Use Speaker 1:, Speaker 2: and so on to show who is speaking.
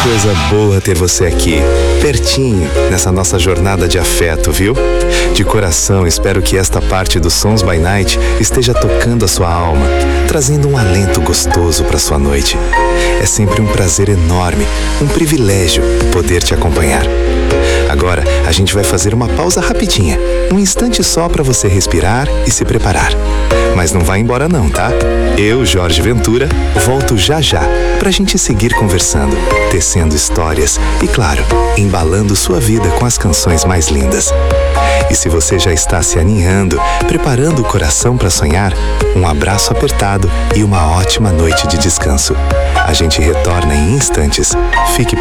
Speaker 1: coisa boa ter você aqui, pertinho, nessa nossa jornada de afeto, viu? De coração, espero que esta parte do Sons by Night esteja tocando a sua alma, trazendo um alento gostoso para sua noite. É sempre um prazer enorme, um privilégio poder te acompanhar. Agora, a gente vai fazer uma pausa rapidinha, um instante só para você respirar e se preparar. Mas não vai embora não, tá? Eu, Jorge Ventura, volto já já pra gente seguir conversando, tecendo histórias e, claro, embalando sua vida com as canções mais lindas. E se você já está se aninhando, preparando o coração para sonhar, um abraço apertado e uma ótima noite de descanso. A gente retorna em instantes. Fique por